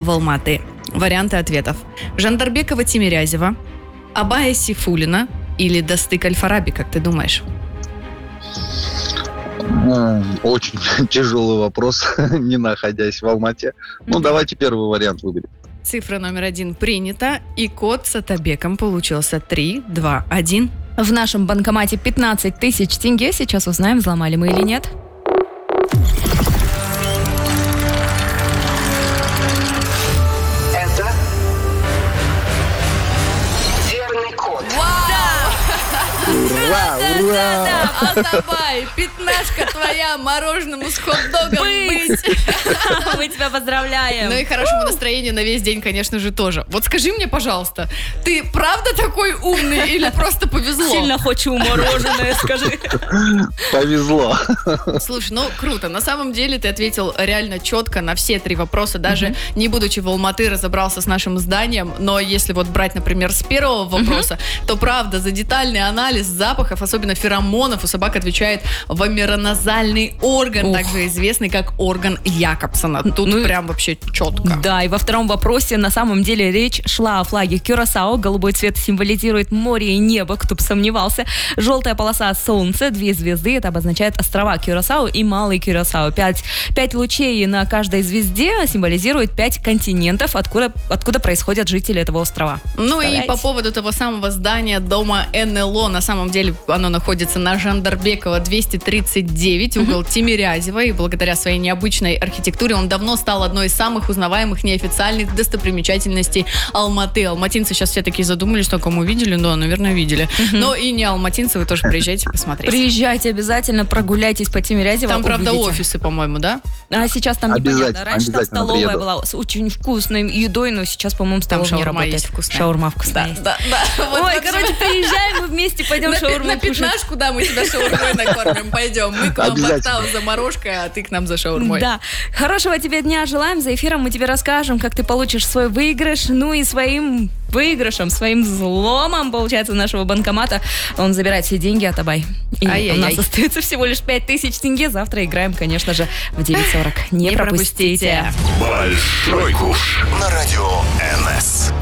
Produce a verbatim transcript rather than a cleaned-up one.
в Алматы. Варианты ответов. Жандарбекова Тимирязева, Абая Сейфуллина или Дастык Аль-Фараби, как ты думаешь? Очень тяжелый вопрос, не находясь в Алмате. Ну, mm-hmm. давайте первый вариант выберем. Цифра номер один принята, и код с Атабеком получился три, два, один. В нашем банкомате пятнадцать тысяч тенге. Сейчас узнаем, взломали мы или нет. Это верный код. Ура, ура! Атабай, пятнашка твоя мороженому с хот-догом быть. Мы тебя поздравляем. Ну и хорошего настроения на весь день, конечно же, тоже. Вот скажи мне, пожалуйста, ты правда такой умный или просто повезло? Сильно хочу мороженое, скажи. Повезло. Слушай, ну круто. На самом деле ты ответил реально четко на все три вопроса, даже uh-huh. не будучи в Алматы, разобрался с нашим зданием. Но если вот брать, например, с первого вопроса, uh-huh. то правда, за детальный анализ запахов, особенно феромонов, у собак отвечает вомероназальный орган, Ух. также известный как орган Якобсона. Тут ну, прям вообще четко. Да, и во втором вопросе на самом деле речь шла о флаге Кюрасао. Голубой цвет символизирует море и небо, кто бы сомневался. Желтая полоса — солнце, две звезды, это обозначает острова Кюрасао и Малый Кюрасао. Пять, пять лучей на каждой звезде символизирует пять континентов, откуда, откуда происходят жители этого острова. Ну и по поводу того самого здания дома эн эл о, на самом деле оно находится на Жандарбекова двести тридцать девять, угол uh-huh. Тимирязева, и благодаря своей необычной архитектуре он давно стал одной из самых узнаваемых неофициальных достопримечательностей Алматы. Алматинцы сейчас все такие задумались, только мы видели, да, наверное, видели. Uh-huh. Но и не алматинцы, вы тоже приезжайте посмотреть. Приезжайте обязательно, прогуляйтесь по Тимирязева. Там, правда, увидите. Офисы, по-моему, да? А сейчас там непонятно. Раньше там столовая приеду. Была с очень вкусной едой, но сейчас, по-моему, столовая там не работает. Есть вкусная. Шаурма вкусная. Да, да, да. Ой, вот, короче, приезжаем, мы вместе пойдем шаурму кушать. На пятнашку, да, мы тебя шаурмой накормим. Пойдем. Мы к вам подстав за морожкой, а ты к нам за шаурмой. Да. Хорошего тебе дня желаем. За эфиром мы тебе расскажем, как ты получишь свой выигрыш. Ну и своим выигрышем, своим взломом, получается, нашего банкомата он забирает все деньги от Абай. И Ай-яй-яй. У нас остается всего лишь пять тысяч тенге. Завтра играем, конечно же, в девять сорок. Не, Не пропустите. пропустите. Большой куш на радио эн эс.